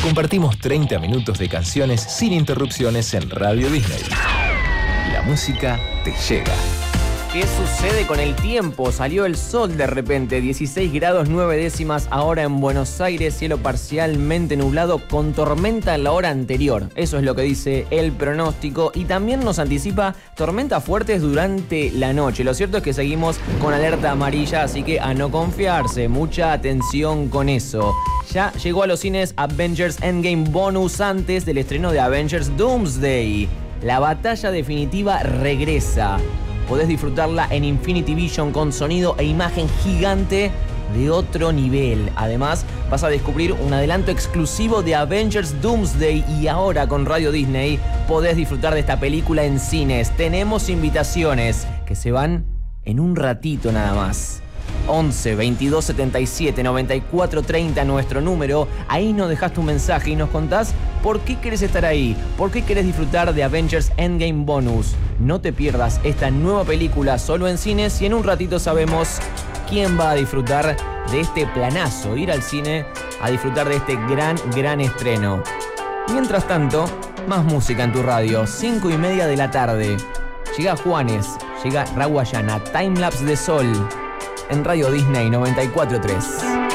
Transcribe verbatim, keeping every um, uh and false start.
compartimos treinta minutos de canciones sin interrupciones en Radio Disney. La música te llega. ¿Qué sucede con el tiempo? Salió el sol de repente, dieciséis grados nueve décimas ahora en Buenos Aires, cielo parcialmente nublado con tormenta en la hora anterior. Eso es lo que dice el pronóstico y también nos anticipa tormentas fuertes durante la noche. Lo cierto es que seguimos con alerta amarilla, así que a no confiarse, mucha atención con eso. Ya llegó a los cines Avengers Endgame Bonus antes del estreno de Avengers Doomsday. La batalla definitiva regresa. Podés disfrutarla en Infinity Vision con sonido e imagen gigante de otro nivel. Además, vas a descubrir un adelanto exclusivo de Avengers Doomsday y ahora con Radio Disney podés disfrutar de esta película en cines. Tenemos invitaciones que se van en un ratito nada más. once, veintidós, setenta y siete, noventa y cuatro, treinta, nuestro número. Ahí nos dejás tu mensaje y nos contás por qué querés estar ahí, por qué querés disfrutar de Avengers Endgame Bonus. No te pierdas esta nueva película solo en cines y en un ratito sabemos quién va a disfrutar de este planazo, ir al cine a disfrutar de este gran, gran estreno. Mientras tanto, más música en tu radio, cinco y media de la tarde. Llega Juanes, llega Raguayana, Timelapse de Sol. En Radio Disney noventa y cuatro punto tres.